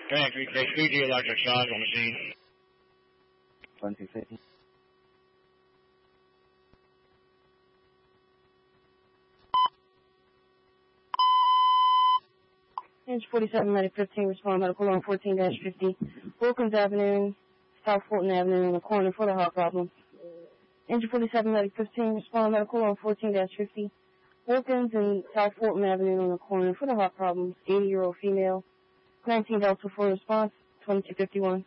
Thanks. HPG electric shock on machine. 1250. Engine 47, medic 15, respond medical on 14-50. Wilkins Avenue, South Fulton Avenue, in the corner for the heart problem. Engine 47, medic 15, respond medical on 14-50. Wilkins and South Fulton Avenue in the corner for the heart problems. 80-year-old female. 19 Delta for response, 2251.